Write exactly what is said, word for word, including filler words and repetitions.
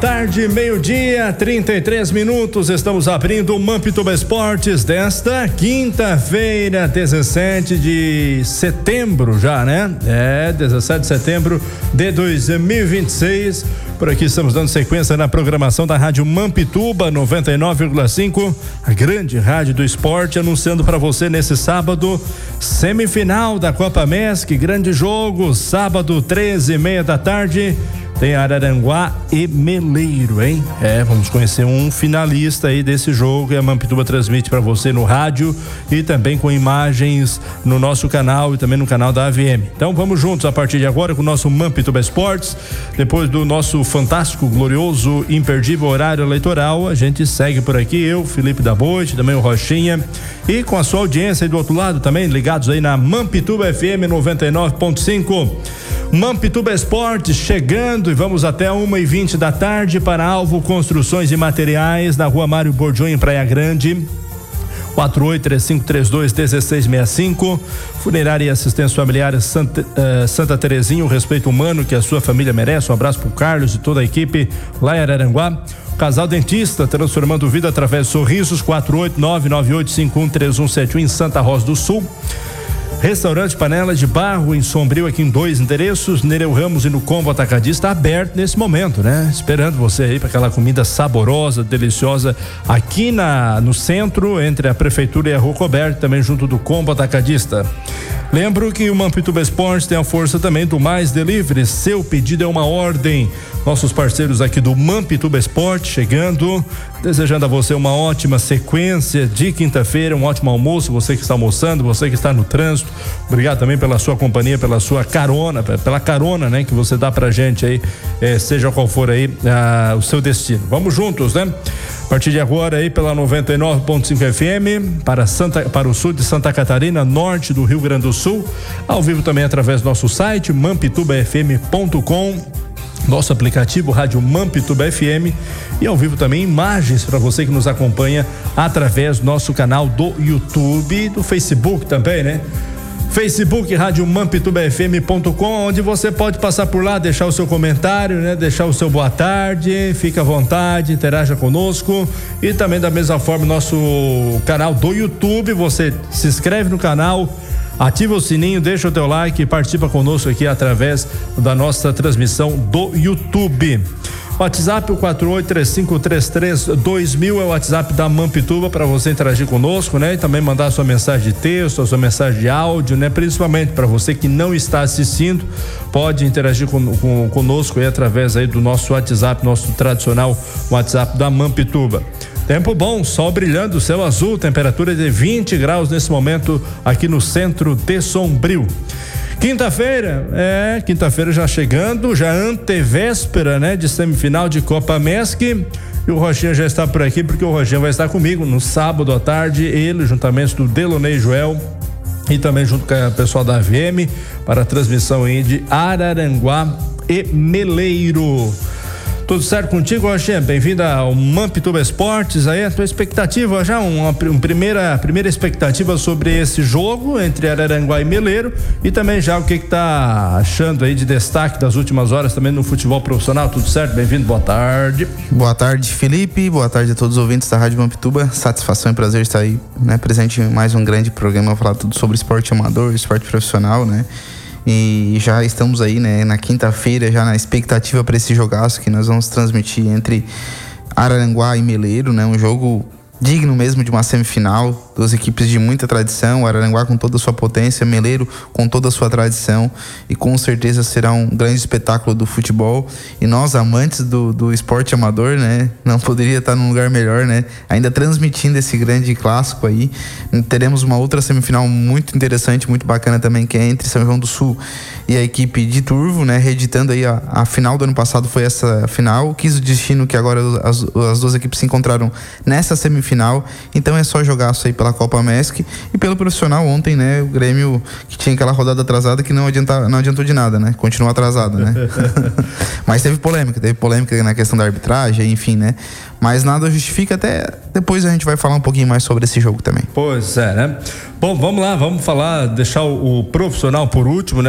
Tarde, meio-dia, trinta e três minutos, estamos abrindo o Mampituba Esportes desta quinta-feira, dezessete de setembro já, né? É, dezessete de setembro de dois mil e vinte e seis. Por aqui estamos dando sequência na programação da Rádio Mampituba noventa e nove vírgula cinco, a grande rádio do esporte, anunciando para você nesse sábado, semifinal da Copa Mesc, grande jogo, sábado, treze e meia da tarde. Tem Araranguá e Meleiro, hein? É, vamos conhecer um finalista aí desse jogo e a Mampituba transmite para você no rádio e também com imagens no nosso canal e também no canal da A V M. Então vamos juntos a partir de agora com o nosso Mampituba Esportes. Depois do nosso fantástico, glorioso, imperdível horário eleitoral, a gente segue por aqui, eu, Felipe da Boite, também o Rochinha, e com a sua audiência aí do outro lado também, ligados aí na Mampituba F M noventa e nove ponto cinco. Mampituba Esportes chegando e vamos até uma e vinte da tarde para Alvo Construções e Materiais, na Rua Mário Bordion, em Praia Grande. quatro oito três cinco três dois um seis seis cinco. Funerária e Assistência Familiar Santa, uh, Santa Terezinha, o respeito humano que a sua família merece. Um abraço pro Carlos e toda a equipe lá em Araranguá. Casal Dentista, transformando vida através de sorrisos. Quatro oito nove nove oito cinco um três um sete um, em Santa Rosa do Sul. Restaurante Panela de Barro em Sombrio, aqui em dois endereços, Nereu Ramos e no Combo Atacadista, aberto nesse momento, né? Esperando você aí para aquela comida saborosa, deliciosa, aqui na, no centro, entre a Prefeitura e a Rua Coberto, também junto do Combo Atacadista. Lembro que o Mampituba Esportes tem a força também do Mais Delivery, seu pedido é uma ordem. Nossos parceiros aqui do Mampituba Esportes chegando, desejando a você uma ótima sequência de quinta-feira, um ótimo almoço, você que está almoçando, você que está no trânsito, obrigado também pela sua companhia, pela sua carona, pela carona, né, que você dá pra gente aí, eh, seja qual for aí ah, o seu destino. Vamos juntos, né? A partir de agora aí pela noventa e nove ponto cinco F M para Santa, para o sul de Santa Catarina, norte do Rio Grande do Sul, ao vivo também através do nosso site mampituba f m ponto com. Nosso aplicativo Rádio Mampituba F M e ao vivo também imagens para você que nos acompanha através do nosso canal do YouTube, do Facebook também, né? Facebook Rádio Mampituba F M ponto com, onde você pode passar por lá, deixar o seu comentário, né? Deixar o seu boa tarde, fica à vontade, interaja conosco e também da mesma forma nosso canal do YouTube, você se inscreve no canal, ativa o sininho, deixa o teu like e participa conosco aqui através da nossa transmissão do YouTube. WhatsApp, o quatro oito três cinco três três dois mil é o WhatsApp da Mampituba para você interagir conosco, né? E também mandar a sua mensagem de texto, a sua mensagem de áudio, né? Principalmente para você que não está assistindo, pode interagir com, com, conosco aí através aí do nosso WhatsApp, nosso tradicional WhatsApp da Mampituba. Tempo bom, sol brilhando, céu azul, temperatura de vinte graus nesse momento aqui no centro de Sombrio. Quinta-feira, é, quinta-feira já chegando, já antevéspera, né, de semifinal de Copa Mesc. E o Rochinha já está por aqui, porque o Rochinha vai estar comigo no sábado à tarde, ele juntamente do Delonei Joel e também junto com o pessoal da A V M para a transmissão aí de Araranguá e Meleiro. Tudo certo contigo, Rochinha? Bem-vindo ao Mampituba Esportes. Aí a tua expectativa já, uma, uma primeira, primeira expectativa sobre esse jogo entre Araranguá e Meleiro e também já o que que tá achando aí de destaque das últimas horas também no futebol profissional. Tudo certo? Bem-vindo, boa tarde. Boa tarde, Felipe, boa tarde a todos os ouvintes da Rádio Mampituba. Satisfação e prazer estar aí, né, presente em mais um grande programa, falar tudo sobre esporte amador, esporte profissional, né? E já estamos aí, né, na quinta-feira, já na expectativa para esse jogaço que nós vamos transmitir entre Araranguá e Meleiro, né? Um jogo digno mesmo de uma semifinal, duas equipes de muita tradição, Araranguá com toda a sua potência, Meleiro com toda a sua tradição, e com certeza será um grande espetáculo do futebol, e nós amantes do, do esporte amador, né, não poderia estar num lugar melhor, né, ainda transmitindo esse grande clássico aí. Teremos uma outra semifinal muito interessante, muito bacana também, que é entre São João do Sul e a equipe de Turvo, né, reeditando aí a, a final do ano passado foi essa final, quis o destino que agora as, as duas equipes se encontraram nessa semifinal. Final, então é só jogaço aí pela Copa Mesc e pelo profissional. Ontem, né, o Grêmio que tinha aquela rodada atrasada que não, adianta, não adiantou de nada, né, continuou atrasado, né. Mas teve polêmica, teve polêmica na questão da arbitragem, enfim, né, mas nada justifica, até depois a gente vai falar um pouquinho mais sobre esse jogo também. Pois é, né. Bom, vamos lá, vamos falar, deixar o, o profissional por último, né.